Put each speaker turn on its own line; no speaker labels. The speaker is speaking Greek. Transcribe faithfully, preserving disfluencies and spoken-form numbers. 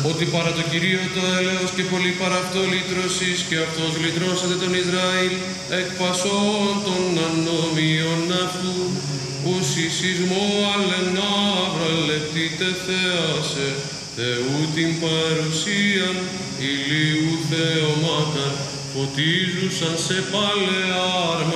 ότι παρά το Κυρίο το έλεος και πολύ παρά αυτό λύτρωσης και αυτός λυτρώσατε τον Ισραήλ εκ πασών των ανομίων αυτού, ους σεισμό αλενάβρα λεπτείτε θέασε, Θεού την παρουσίαν ηλίου θεομάτα, φωτίζουσαν σε παλαιά